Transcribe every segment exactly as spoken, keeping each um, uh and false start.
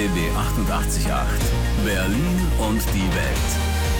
B B achtundachtzig Komma acht. Berlin und die Welt.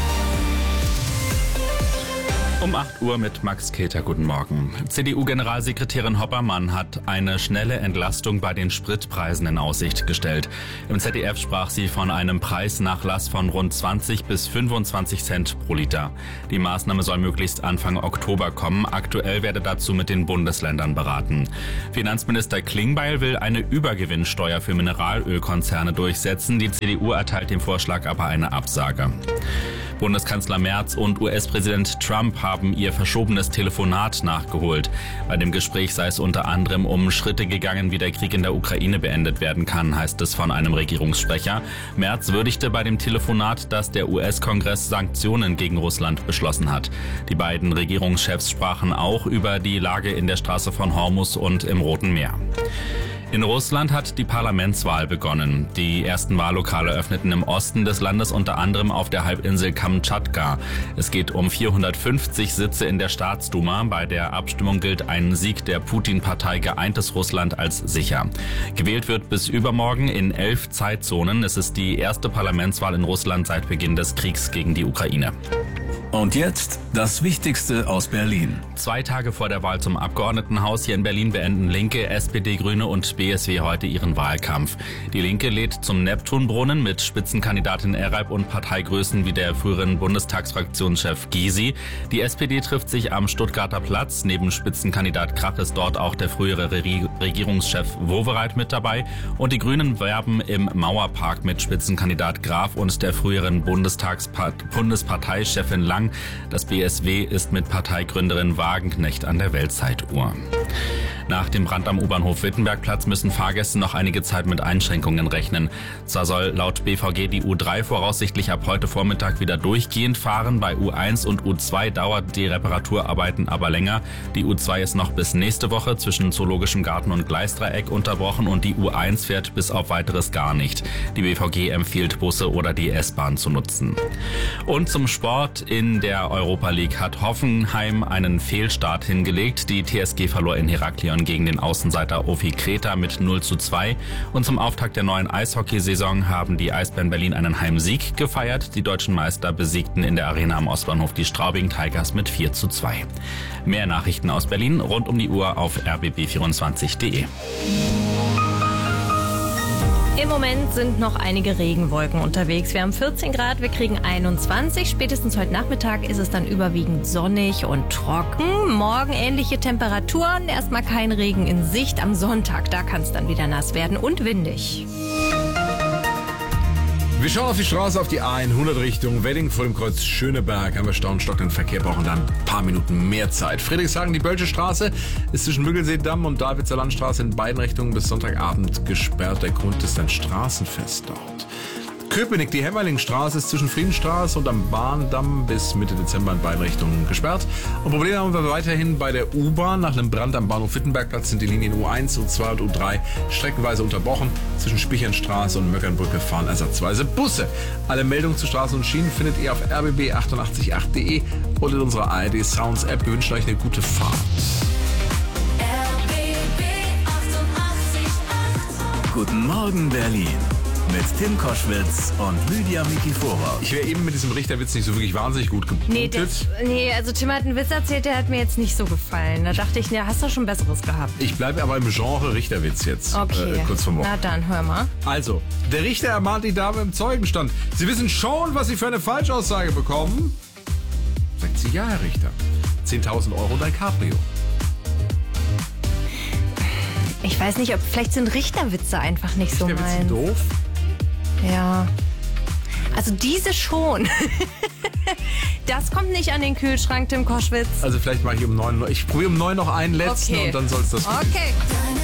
Um acht Uhr mit Max Keter, guten Morgen. C D U-Generalsekretärin Hoppermann hat eine schnelle Entlastung bei den Spritpreisen in Aussicht gestellt. Im Z D F sprach sie von einem Preisnachlass von rund zwanzig bis fünfundzwanzig Cent pro Liter. Die Maßnahme soll möglichst Anfang Oktober kommen. Aktuell werde dazu mit den Bundesländern beraten. Finanzminister Klingbeil will eine Übergewinnsteuer für Mineralölkonzerne durchsetzen. Die C D U erteilt dem Vorschlag aber eine Absage. Bundeskanzler Merz und U S-Präsident Trump haben ihr verschobenes Telefonat nachgeholt. Bei dem Gespräch sei es unter anderem um Schritte gegangen, wie der Krieg in der Ukraine beendet werden kann, heißt es von einem Regierungssprecher. Merz würdigte bei dem Telefonat, dass der U S-Kongress Sanktionen gegen Russland beschlossen hat. Die beiden Regierungschefs sprachen auch über die Lage in der Straße von Hormuz und im Roten Meer. In Russland hat die Parlamentswahl begonnen. Die ersten Wahllokale öffneten im Osten des Landes, unter anderem auf der Halbinsel Kamtschatka. Es geht um vierhundertfünfzig Sitze in der Staatsduma. Bei der Abstimmung gilt ein Sieg der Putin-Partei Geeintes Russland als sicher. Gewählt wird bis übermorgen in elf Zeitzonen. Es ist die erste Parlamentswahl in Russland seit Beginn des Kriegs gegen die Ukraine. Und jetzt das Wichtigste aus Berlin. Zwei Tage vor der Wahl zum Abgeordnetenhaus hier in Berlin beenden Linke, S P D, Grüne und B S W heute ihren Wahlkampf. Die Linke lädt zum Neptunbrunnen mit Spitzenkandidatin Erreib und Parteigrößen wie der früheren Bundestagsfraktionschef Gysi. Die S P D trifft sich am Stuttgarter Platz. Neben Spitzenkandidat Krach ist dort auch der frühere Re- Regierungschef Wowereit mit dabei. Und die Grünen werben im Mauerpark mit Spitzenkandidat Graf und der früheren Bundestagspa- Bundesparteichefin Lang. Das B S W ist mit Parteigründerin Wagenknecht an der Weltzeituhr. Nach dem Brand am U-Bahnhof Wittenbergplatz müssen Fahrgäste noch einige Zeit mit Einschränkungen rechnen. Zwar soll laut B V G die U drei voraussichtlich ab heute Vormittag wieder durchgehend fahren. Bei U eins und U zwei dauert die Reparaturarbeiten aber länger. Die U zwei ist noch bis nächste Woche zwischen Zoologischem Garten und Gleisdreieck unterbrochen und die U eins fährt bis auf weiteres gar nicht. Die B V G empfiehlt, Busse oder die S-Bahn zu nutzen. Und zum Sport. In der Europa League hat Hoffenheim einen Fehlstart hingelegt. Die T S G verlor in Heraklion gegen den Außenseiter Ofi Kreta mit null zu zwei. Und zum Auftakt der neuen Eishockeysaison haben die Eisbären Berlin einen Heimsieg gefeiert. Die deutschen Meister besiegten in der Arena am Ostbahnhof die Straubing Tigers mit vier zu zwei. Mehr Nachrichten aus Berlin rund um die Uhr auf r b b vierundzwanzig punkt d e. Im Moment sind noch einige Regenwolken unterwegs. Wir haben vierzehn Grad, wir kriegen einundzwanzig. Spätestens heute Nachmittag ist es dann überwiegend sonnig und trocken. Morgen ähnliche Temperaturen, erstmal kein Regen in Sicht. Am Sonntag, da kann es dann wieder nass werden und windig. Wir schauen auf die Straße, auf die A hundert Richtung Wedding vor dem Kreuz Schöneberg. Haben wir staunend stockenden Verkehr, brauchen dann ein paar Minuten mehr Zeit. Friedrichshagen, die Bölsche Straße ist zwischen Müggelsee-Damm und Davidser Landstraße in beiden Richtungen bis Sonntagabend gesperrt. Der Grund ist ein Straßenfest dort. Köpenick, die Hemmerlingstraße ist zwischen Friedenstraße und am Bahndamm bis Mitte Dezember in beiden Richtungen gesperrt. Und Probleme haben wir weiterhin bei der U-Bahn. Nach einem Brand am Bahnhof Wittenbergplatz sind die Linien U eins, U zwei und U drei streckenweise unterbrochen. Zwischen Spichernstraße und Möckernbrücke fahren ersatzweise Busse. Alle Meldungen zu Straßen und Schienen findet ihr auf r b b achtundachtzig Komma acht punkt d e oder in unserer A R D Sounds App. Wir wünschen euch eine gute Fahrt. R B B achtundachtzig Komma acht. Guten Morgen, Berlin. Mit Tim Koschwitz und Lydia Mikifora. Ich wäre eben mit diesem Richterwitz nicht so wirklich wahnsinnig gut gepunktet. Nee, das, nee, also Tim hat einen Witz erzählt, der hat mir jetzt nicht so gefallen. Da dachte ich, ja, hast du schon Besseres gehabt. Ich bleibe aber im Genre Richterwitz jetzt. Okay. Äh, kurz vor Morgen. Na dann, hör mal. Also, der Richter ermahnt die Dame im Zeugenstand. Sie wissen schon, was Sie für eine Falschaussage bekommen? Sagt sie, ja, Herr Richter. zehntausend Euro und ein Cabrio. Ich weiß nicht, ob vielleicht sind Richterwitze einfach nicht so Richterwitze meins. doof? Ja. Also diese schon. Das kommt nicht an den Kühlschrank, Tim Koschwitz. Also vielleicht mache ich um neun, ich probiere um neun noch einen letzten Okay. und dann soll es das. Okay.